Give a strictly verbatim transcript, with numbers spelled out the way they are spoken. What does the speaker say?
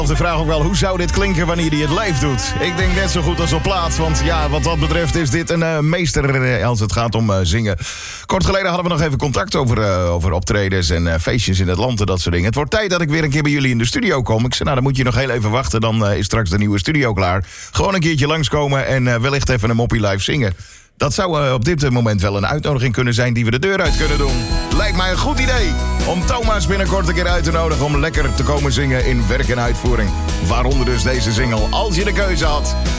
Of de vraag ook wel, hoe zou dit klinken wanneer hij het live doet? Ik denk net zo goed als op plaat, want ja, wat dat betreft is dit een uh, meester uh, als het gaat om uh, zingen. Kort geleden hadden we nog even contact over, uh, over optredens en uh, feestjes in het land en dat soort dingen. Het wordt tijd dat ik weer een keer bij jullie in de studio kom. Ik zei, nou dan moet je nog heel even wachten, dan uh, is straks de nieuwe studio klaar. Gewoon een keertje langskomen en uh, wellicht even een moppie live zingen. Dat zou uh, op dit moment wel een uitnodiging kunnen zijn die we de deur uit kunnen doen. Lijkt mij een goed idee om Thomas binnenkort een keer uit te nodigen om lekker te komen zingen in werk en uitvoering. Waaronder dus deze single, als je de keuze had.